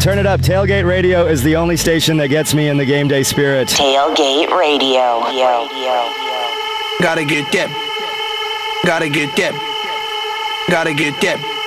Turn it up. Tailgate Radio is the only station that gets me in the game day spirit. Tailgate Radio. Gotta get dip. Gotta get dip. Gotta get dip.